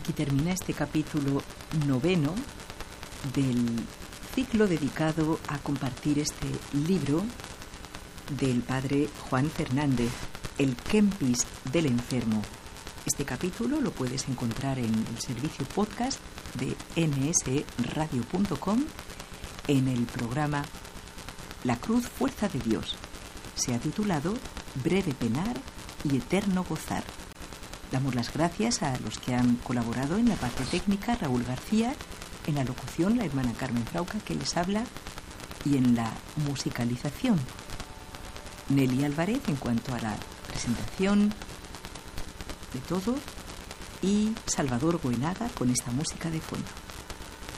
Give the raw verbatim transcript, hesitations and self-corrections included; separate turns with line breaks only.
aquí termina este capítulo noveno del ciclo dedicado a compartir este libro del padre Juan Fernández, El Kempis del enfermo. Este capítulo lo puedes encontrar en el servicio podcast de ene ese radio punto com en el programa La Cruz Fuerza de Dios. Se ha titulado Breve Penar y Eterno Gozar. Damos las gracias a los que han colaborado en la parte técnica, Raúl García, en la locución, la hermana Carmen Frauca, que les habla, y en la musicalización, Nelly Álvarez, en cuanto a la presentación de todo, y Salvador Goenaga con esta música de fondo.